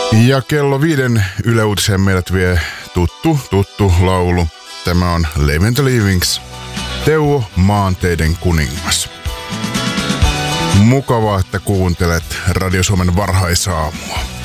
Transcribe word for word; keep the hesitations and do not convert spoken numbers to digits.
Ja kello viiden Yle Uutiseen meidät vie tuttu, tuttu laulu. Tämä on Living the Livings, Teuvo Maanteiden kuningas. Mukavaa, että kuuntelet Radio Suomen varhaisaamua.